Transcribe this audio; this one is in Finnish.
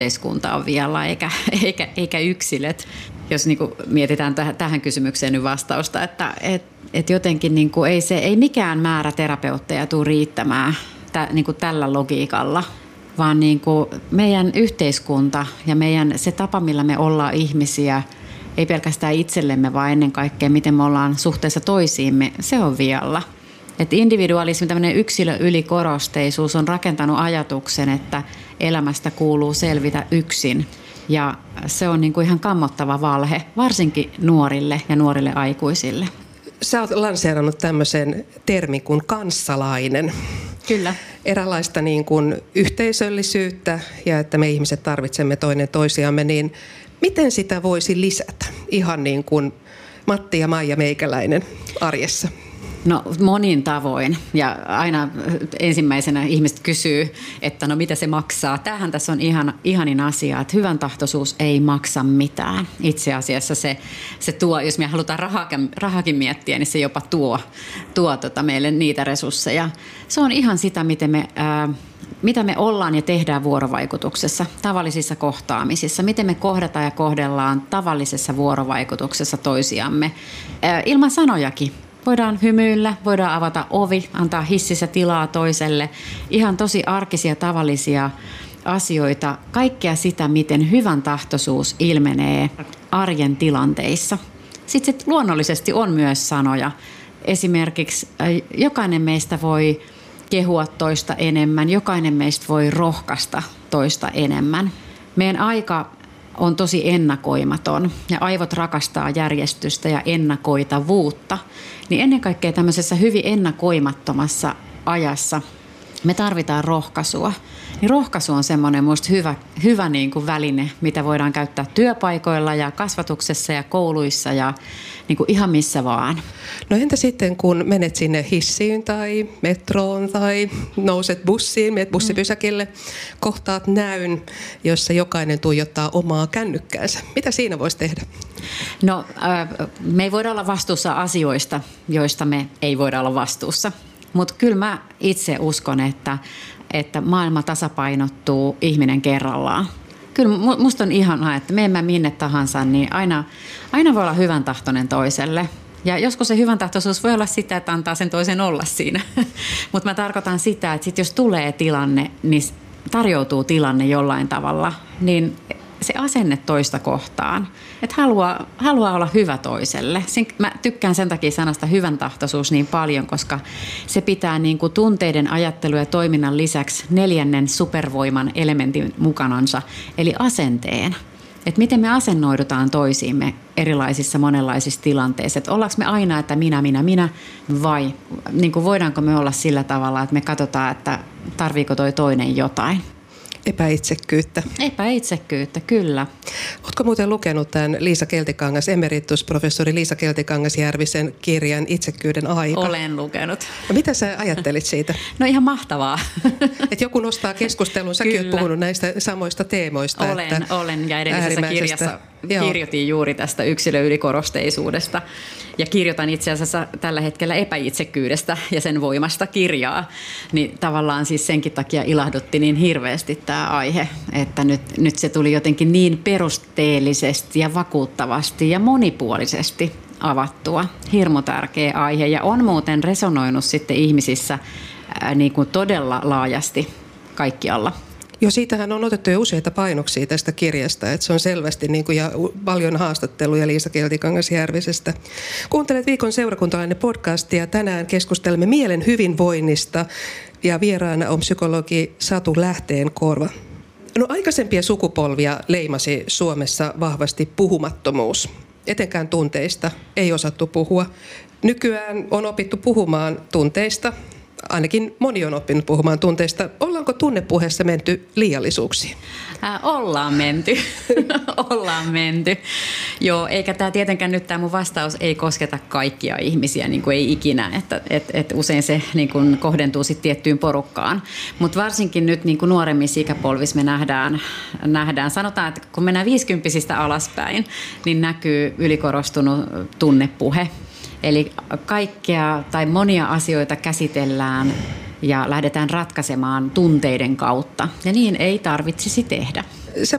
yhteiskunta on vialla eikä yksilöt. Jos niin kuin mietitään tähän kysymykseen nyt vastausta, että jotenkin niin kuin ei mikään määrä terapeutteja tule riittämään niin kuin tällä logiikalla, vaan niin kuin meidän yhteiskunta ja se tapa, millä me ollaan ihmisiä, ei pelkästään itsellemme, vaan ennen kaikkea, miten me ollaan suhteessa toisiimme, se on vialla. Että individualismi, tämmöinen yksilöylikorosteisuus on rakentanut ajatuksen, että elämästä kuuluu selvitä yksin. Ja se on niin kuin ihan kammottava valhe, varsinkin nuorille ja nuorille aikuisille. Sä oot lanseerannut tämmöisen termin kuin kanssalainen. Kyllä. Eräänlaista niin kuin yhteisöllisyyttä ja että me ihmiset tarvitsemme toinen toisiamme, niin miten sitä voisi lisätä ihan niin kuin Matti ja Maija Meikäläinen arjessa? No monin tavoin ja aina ensimmäisenä ihmiset kysyy, että no mitä se maksaa. Tämähän tässä on ihanin asia, että hyvän tahtoisuus ei maksa mitään. Itse asiassa se tuo, jos me halutaan rahakin miettiä, niin se jopa tuo meille niitä resursseja. Se on ihan sitä, mitä me ollaan ja tehdään vuorovaikutuksessa, tavallisissa kohtaamisissa. Miten me kohdataan ja kohdellaan tavallisessa vuorovaikutuksessa toisiamme ilman sanojakin. Voidaan hymyillä, voidaan avata ovi, antaa hississä tilaa toiselle. Ihan tosi arkisia, tavallisia asioita. Kaikkea sitä, miten hyvän tahtoisuus ilmenee arjen tilanteissa. Sitten se luonnollisesti on myös sanoja. Esimerkiksi jokainen meistä voi kehua toista enemmän, jokainen meistä voi rohkaista toista enemmän. Meidän aika on tosi ennakoimaton ja aivot rakastaa järjestystä ja ennakoitavuutta, niin ennen kaikkea tämmöisessä hyvin ennakoimattomassa ajassa me tarvitaan rohkaisua. Niin rohkaisu on semmoinen musta hyvä niin kuin väline, mitä voidaan käyttää työpaikoilla ja kasvatuksessa ja kouluissa ja niin kuin ihan missä vaan. No entä sitten, kun menet sinne hissiin tai metroon tai nouset bussiin, menet bussipysäkille, kohtaat näyn, jossa jokainen tuijottaa omaa kännykkäänsä. Mitä siinä voisi tehdä? No me ei voida olla vastuussa asioista, joista me ei voida olla vastuussa. Mutta kyllä mä itse uskon, että maailma tasapainottuu ihminen kerrallaan. Kyllä musta on ihanaa, että menen minne tahansa, niin aina voi olla hyvän tahtoinen toiselle. Ja joskus se hyvän tahtoisuus voi olla sitä, että antaa sen toisen olla siinä. Mutta mä tarkoitan sitä, että sit jos tulee tilanne, niin tarjoutuu tilanne jollain tavalla, niin se asenne toista kohtaan, että haluaa olla hyvä toiselle. Mä tykkään sen takia sanasta hyvän tahtoisuus niin paljon, koska se pitää niin kuin tunteiden, ajattelu ja toiminnan lisäksi 4. supervoiman elementin mukanansa, eli asenteen. Että miten me asennoidutaan toisiimme erilaisissa monenlaisissa tilanteissa. Että ollaanko me aina, että minä vai niin kuin voidaanko me olla sillä tavalla, että me katsotaan, että tarviiko toi toinen jotain. Epäitsekkyyttä, kyllä. Oletko muuten lukenut tämän Liisa Keltikangas, emeritusprofessori Liisa Keltikangas-Järvisen kirjan Itsekkyyden aika? Olen lukenut. No, mitä sä ajattelit siitä? No ihan mahtavaa. Et joku nostaa keskustelun, säkin olet puhunut näistä samoista teemoista. Olen ja edellisessä kirjassa kirjoitin juuri tästä yksilöylikorosteisuudesta. Ja kirjoitan itse asiassa tällä hetkellä epäitsekkyydestä ja sen voimasta kirjaa. Niin tavallaan siis senkin takia ilahdutti niin hirveästi tämä aihe, että nyt se tuli jotenkin niin perusteellisesti ja vakuuttavasti ja monipuolisesti avattua. Hirmu tärkeä aihe ja on muuten resonoinut sitten ihmisissä niin kuin todella laajasti kaikkialla. Jo siitähän on otettu jo useita painoksia tästä kirjasta, että se on selvästi niin kuin, ja paljon haastatteluja Liisa Keltikangas-Järvisestä. Kuuntelet Viikon seurakuntalainen podcastia. Tänään keskustelemme mielen hyvinvoinnista ja vieraana on psykologi Satu Lähteenkorva. No aikaisempia sukupolvia leimasi Suomessa vahvasti puhumattomuus. Etenkään tunteista ei osattu puhua. Nykyään on opittu puhumaan tunteista. Ainakin moni on oppinut puhumaan tunteista. Ollaanko tunnepuheessa menty liiallisuuksiin? Ollaan menty. Joo, eikä tämä tietenkään nyt tämä mun vastaus ei kosketa kaikkia ihmisiä, niin kuin ei ikinä, että usein se niin kuin kohdentuu sitten tiettyyn porukkaan. Mutta varsinkin nyt niin kuin nuoremmissa ikäpolvissa me nähdään, sanotaan, että kun mennään 50 alaspäin, niin näkyy ylikorostunut tunnepuhe. Eli kaikkea tai monia asioita käsitellään ja lähdetään ratkaisemaan tunteiden kautta. Ja niin ei tarvitsisi tehdä. Sä